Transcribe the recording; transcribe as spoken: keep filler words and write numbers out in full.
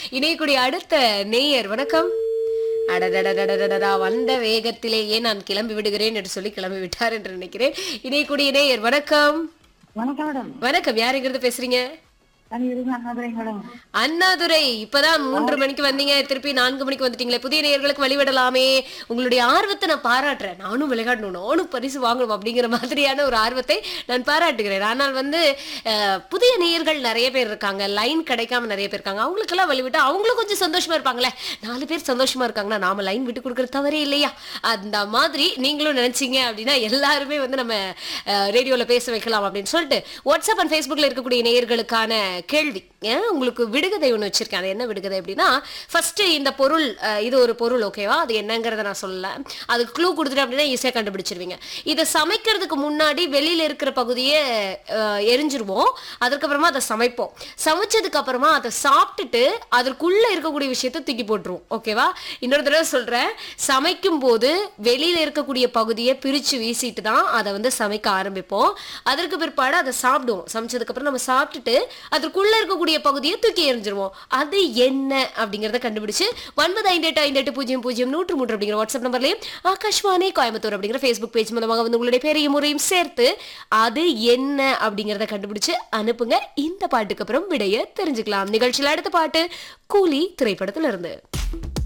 இணையக்கூடிய அடுத்த நேயர் வணக்கம். அடடடடடடடா, வந்த வேகத்திலேயே நான் கிளம்பி விடுகிறேன் என்று சொல்லி கிளம்பி விட்டார் என்று நினைக்கிறேன். இணையக்கூடிய நேயர் வணக்கம். வணக்கம் மேடம். வணக்கம், யாருங்கிறது பேசுறீங்க? நான் இருந்து அண்ணாதுரை மேடம். அண்ணாதுரை, இப்பதான் மூன்று மணிக்கு வந்தீங்க, திருப்பி நான்கு மணிக்கு வந்துட்டீங்களே. புதிய நேயர்களுக்கு வழிவிடலாமே. உங்களுடைய ஆர்வத்தை நான் பாராட்டுறேன். நானும் விளையாடணும், நானும் பரிசு வாங்கணும் அப்படிங்கிற மாதிரியான ஒரு ஆர்வத்தை நான் பாராட்டுகிறேன். ஆனால் வந்து அஹ், புதிய நேயர்கள் நிறைய பேர் இருக்காங்க, லைன் கிடைக்காம நிறைய பேர் இருக்காங்க. அவங்களுக்கெல்லாம் வழிவிட்டு அவங்களும் கொஞ்சம் சந்தோஷமா இருப்பாங்களே. நாலு பேர் சந்தோஷமா இருக்காங்கன்னா நாம லைன் விட்டு கொடுக்கறது தவறே இல்லையா? அந்த மாதிரி நீங்களும் நினைச்சீங்க அப்படின்னா எல்லாருமே வந்து நம்ம ரேடியோல பேச வைக்கலாம் அப்படின்னு சொல்லிட்டு வாட்ஸ்அப் அண்ட் ஃபேஸ்புக்ல இருக்கக்கூடிய நேயர்களுக்கான கேள்வி. ஏன் உங்களுக்கு விடுகதை ஒன்று வச்சிருக்கேன். அது என்ன விடுகதை அப்படின்னா, ஃபர்ஸ்ட் இந்த பொருள், அஹ், இது ஒரு பொருள், ஓகேவா? அது என்னங்கிறத நான் சொல்லல. அதுக்கு க்ளூ கொடுத்துட்டேன் அப்படின்னா ஈஸியாக கண்டுபிடிச்சிருவீங்க. இதை சமைக்கிறதுக்கு முன்னாடி வெளியில இருக்கிற பகுதியை அஹ், எரிஞ்சிருவோம். அதுக்கப்புறமா அதை சமைப்போம். சமைச்சதுக்கு அப்புறமா அதை சாப்பிட்டுட்டு அதற்குள்ள இருக்கக்கூடிய விஷயத்தை தூக்கி போட்டுருவோம், ஓகேவா? இன்னொரு தடவை சொல்றேன். சமைக்கும் போது வெளியில இருக்கக்கூடிய பகுதியை பிரிச்சு வீசிட்டு தான் அதை வந்து சமைக்க ஆரம்பிப்போம். அதற்கு பிற்பாடு அதை சாப்பிடுவோம். சமைச்சதுக்கு அப்புறம் நம்ம சாப்பிட்டுட்டு அதற்குள்ள இருக்கக்கூடிய பகுதியை தூக்கி எறிஞ்சிருவோம். அது என்ன அப்படிங்கறத கண்டுபிடிச்சு ஒன்பது ஐந்து எட்டு ஐந்து எட்டு பூஜ்ஜியம் பூஜ்ஜியம் நூற்று மூன்று அப்படிங்கிற வாட்ஸ்அப் நம்பர்லயும் ஆகாஷ்வாணி கோயம்புத்தூர் அப்படிங்கிற ஃபேஸ்புக் பேஜ் மூலமாக வந்து உங்களுடைய பேரையும் முறையும் சேர்த்து அது என்ன அப்படிங்கறத கண்டுபிடிச்சு அனுப்புங்க. இந்த பாட்டுக்கு அப்புறம் விடைய தெரிஞ்சுக்கலாம். நிகழ்ச்சியில் அடுத்த பாட்டு கூலி திரைப்படத்துல இருந்து.